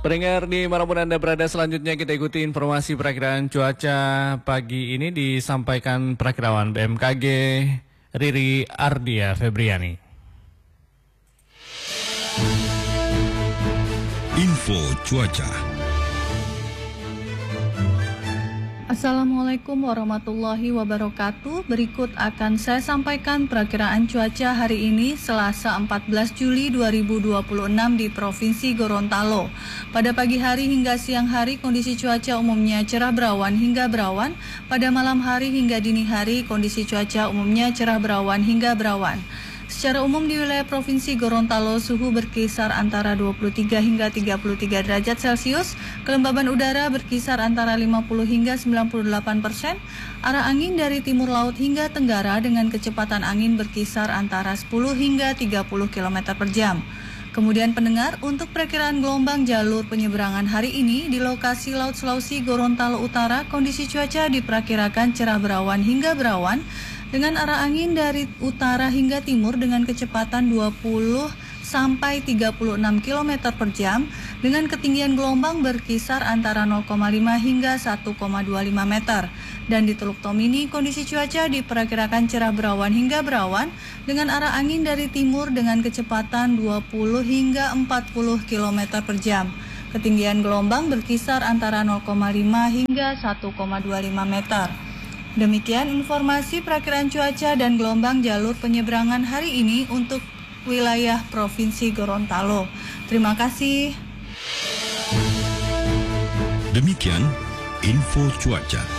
Pendengar dimanapun Anda berada, selanjutnya kita ikuti informasi perakiraan cuaca pagi ini disampaikan perakirawan BMKG Riri Ardia Febriani. Info cuaca. Assalamualaikum warahmatullahi wabarakatuh. Berikut akan saya sampaikan perakiraan cuaca hari ini Selasa 14 Juli 2026 di Provinsi Gorontalo. Pada pagi hari hingga siang hari kondisi cuaca umumnya cerah berawan hingga berawan. Pada malam hari hingga dini hari kondisi cuaca umumnya cerah berawan hingga berawan. Secara umum di wilayah Provinsi Gorontalo suhu berkisar antara 23 hingga 33 derajat Celcius, kelembaban udara berkisar antara 50 hingga 98%, arah angin dari timur laut hingga tenggara dengan kecepatan angin berkisar antara 10 hingga 30 km per jam. Kemudian pendengar, untuk perakiraan gelombang jalur penyeberangan hari ini di lokasi Laut Sulawesi Gorontalo Utara, kondisi cuaca diperkirakan cerah berawan hingga berawan dengan arah angin dari utara hingga timur dengan kecepatan 20 sampai 36 km per jam dengan ketinggian gelombang berkisar antara 0,5 hingga 1,25 meter. Dan di Teluk Tomini kondisi cuaca diperkirakan cerah berawan hingga berawan dengan arah angin dari timur dengan kecepatan 20 hingga 40 km per jam. Ketinggian gelombang berkisar antara 0,5 hingga 1,25 meter. Demikian informasi perakiraan cuaca dan gelombang jalur penyeberangan hari ini untuk wilayah Provinsi Gorontalo. Terima kasih. Demikian info cuaca.